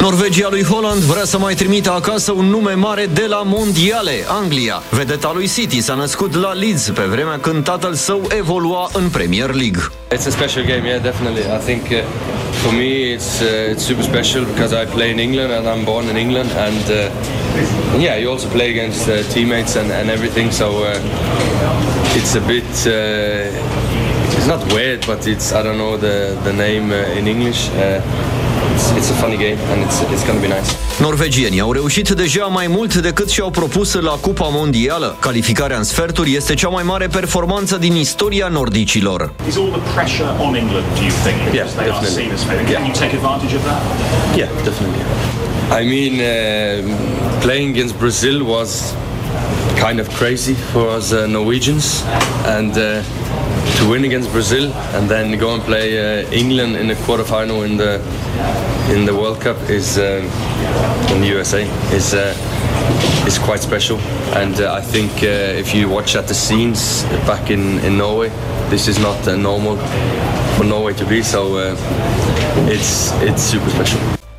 Norvegia lui Haaland vrea să mai trimită acasă un nume mare de la mondiale, Anglia. Vedeta lui City s-a născut la Leeds pe vremea când tatăl său evolua în Premier League. It's a special game, yeah, definitely. I think for me it's super special because I play in England and I'm born in England, and yeah, you also play against teammates and everything, so it's a bit it's not weird, but it's, I don't know the name in English. It's a funny game and it's going to be nice. Norvegienii au reușit deja mai mult decât și-au propus la Cupa Mondială. Calificarea în sferturi este cea mai mare performanță din istoria nordicilor. Is all the pressure on England, do you think? Yeah, they are seen as favourites. Can you take advantage of that? Yeah, definitely. I mean, playing against Brazil was kind of crazy for us Norwegians, and to win against Brazil and then go and play England in the quarterfinal in the World Cup is in the USA is quite special, and I think if you watch at the scenes back in Norway, this is not normal for Norway to be, so it's super special.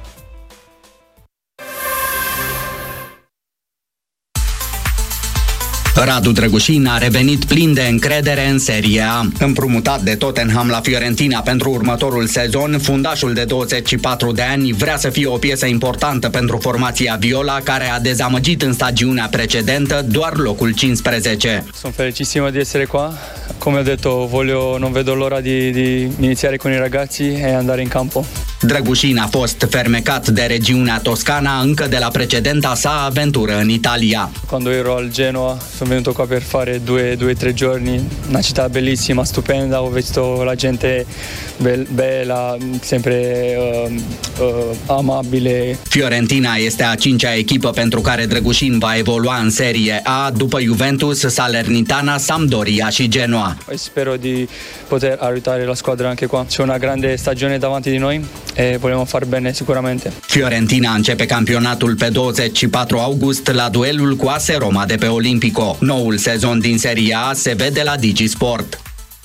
Radu Drăgușin a revenit plin de încredere în Serie A. Împrumutat de Tottenham la Fiorentina pentru următorul sezon, fundașul de 24 de ani vrea să fie o piesă importantă pentru formația viola, care a dezamăgit în stagiunea precedentă doar locul 15. Sono felicissimo di essere qua. Come ho detto, non vedo l'ora di iniziare con i ragazzi e andare in campo. Drăgușin a fost fermecat de regiunea Toscana încă de la precedenta sa aventură în Italia. Quando ero al Genoa sono venuto qua per fare 2-3 giorni, una città bellissima, stupenda, ho visto la gente bella, sempre amabile. Fiorentina este a 5-a echipă pentru care Drăgușin va evolua în Serie A, după Juventus, Salernitana, Sampdoria și Genoa. Spero di poter aiutare la squadra anche qua. C'è una grande stagione davanti di noi e vogliamo far bene sicuramente. Fiorentina începe campionatul pe 24 august la duelul cu AS Roma de pe Olimpico. Noul sezon din Serie A se vede la DigiSport.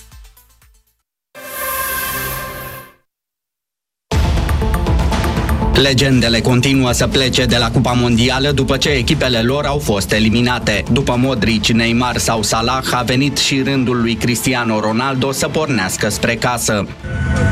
Legendele continuă să plece de la Cupa Mondială după ce echipele lor au fost eliminate. După Modric, Neymar sau Salah, a venit și rândul lui Cristiano Ronaldo să pornească spre casă.